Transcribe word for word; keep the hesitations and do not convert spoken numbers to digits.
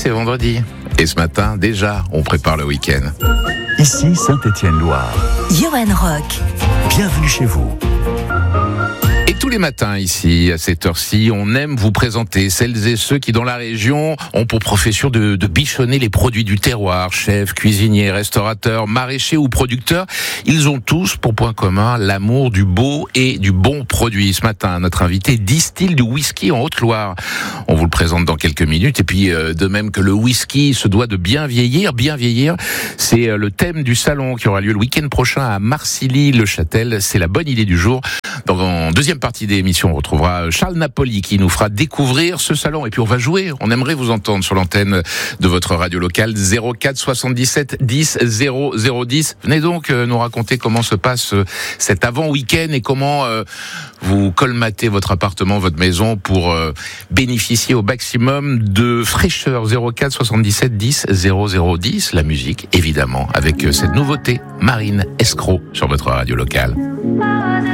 c'est vendredi. Et ce matin, déjà, on prépare le week-end. Ici Saint-Étienne-Loire. Johan Rock. Bienvenue chez vous. Et tous les matins ici, à cette heure-ci, on aime vous présenter celles et ceux qui, dans la région, ont pour profession de, de bichonner les produits du terroir. Chefs, cuisiniers, restaurateurs, maraîchers ou producteurs, ils ont tous pour point commun l'amour du beau et du bon produit. Ce matin, notre invité distille du whisky en Haute-Loire. On vous le présente dans quelques minutes. Et puis, euh, de même que le whisky se doit de bien vieillir, bien vieillir, c'est euh, le thème du salon qui aura lieu le week-end prochain à Marcilly-le-Châtel. C'est la bonne idée du jour. Dans en deuxième partie des émissions, on retrouvera Charles Napoli qui nous fera découvrir ce salon. Et puis on va jouer. On aimerait vous entendre sur l'antenne de votre radio locale zéro quatre soixante-dix-sept dix zéro zéro dix. Venez donc nous raconter comment se passe cet avant-week-end et comment euh, vous colmatez votre appartement, votre maison pour euh, bénéficier au maximum de fraîcheur. Zéro quatre soixante-dix-sept dix zéro zéro dix. La musique, évidemment, avec cette nouveauté, Marine Escroc sur votre radio locale.